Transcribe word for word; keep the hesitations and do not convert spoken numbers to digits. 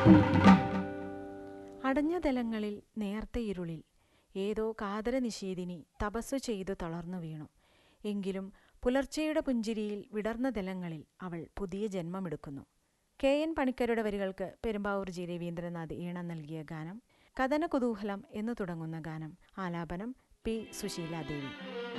അടഞ്ഞ തലങ്ങളിൽ നേർത്ത ഇരുളിൽ ഏതോ കാതര നിഷേധിനി തപസ്സു ചെയ്തു തളർന്നു വീണു. എങ്കിലും പുലർച്ചയുടെ പുഞ്ചിരിയിൽ വിടർന്ന തലങ്ങളിൽ അവൾ പുതിയ ജന്മമെടുക്കുന്നു. കെ എൻ പണിക്കരുടെ വരികൾക്ക് പെരുമ്പാവൂർ ജി രവീന്ദ്രനാഥ് ഈണം നൽകിയ ഗാനം കഥന കുതൂഹലം എന്നു തുടങ്ങുന്ന ഗാനം. ആലാപനം പി സുശീലാദേവി.